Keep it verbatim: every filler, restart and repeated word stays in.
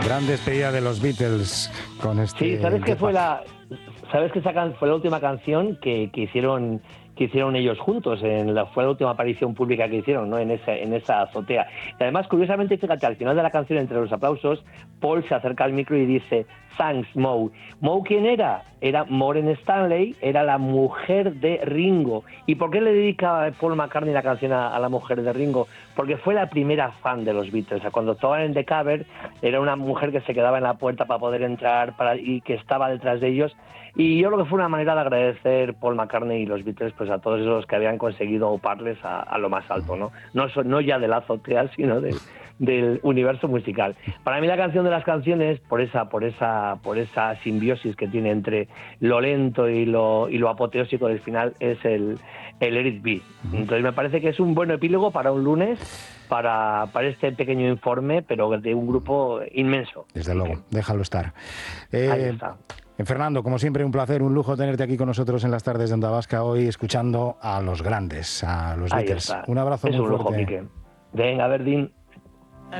Gran despedida de los Beatles con este... Sí, ¿sabes qué fue la... ¿Sabes que esa can... fue la última canción que, que hicieron que hicieron ellos juntos? En la, fue la última aparición pública que hicieron, ¿no? En esa, en esa azotea. Y además, curiosamente, fíjate, al final de la canción, entre los aplausos, Paul se acerca al micro y dice: "Thanks, Moe". ¿Moe quién era? Era Maureen Stanley, era la mujer de Ringo. ¿Y por qué le dedica Paul McCartney la canción a, a la mujer de Ringo? Porque fue la primera fan de los Beatles. O sea, cuando tocaban en The Cover, era una mujer que se quedaba en la puerta para poder entrar para, y que estaba detrás de ellos. Y yo creo que fue una manera de agradecer Paul McCartney y los Beatles pues a todos esos que habían conseguido oparles a, a lo más alto, ¿no? No, no ya de la azotea, sino de, del universo musical. Para mí la canción de las canciones, por esa, por esa, por esa simbiosis que tiene entre lo lento y lo, y lo apoteósico del final, es el, el Let It Be. Entonces me parece que es un buen epílogo para un lunes, para, para este pequeño informe, pero de un grupo inmenso. Desde luego, déjalo estar. Eh, Ahí está. Fernando, como siempre, un placer, un lujo tenerte aquí con nosotros en las tardes de Onda Vasca, hoy escuchando a los grandes, a los Beatles. Un abrazo es muy un lujo, fuerte. Quique. Venga, Verdín.